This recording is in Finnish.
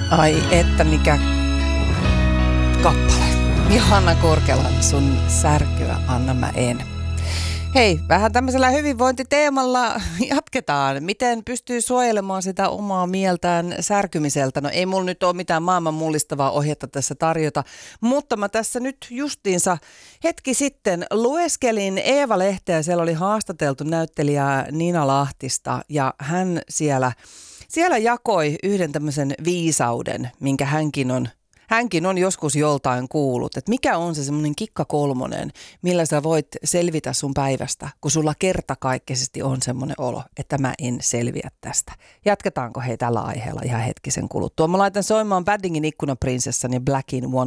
Ai että mikä kappale. Johanna Korkelan Sun särkyä anna mä en. Hei, vähän tämmöisellä hyvinvointiteemalla jatketaan. Miten pystyy suojelemaan sitä omaa mieltään särkymiseltä? No ei mulla nyt ole mitään maailman mullistavaa ohjetta tässä tarjota, mutta mä tässä nyt justiinsa hetki sitten lueskelin Eeva-lehteä. Siellä oli haastateltu näyttelijää Nina Lahtista ja hän siellä jakoi yhden tämmöisen viisauden, minkä hänkin on joskus joltain kuullut, että mikä on se semmoinen kikka kolmonen, millä sä voit selvitä sun päivästä, kun sulla kertakaikkisesti on semmoinen olo, että mä en selviä tästä. Jatketaanko hei tällä aiheella ihan hetkisen kuluttua? Mä laitan soimaan Baddingin Ikkunaprinsessan ja Blackin One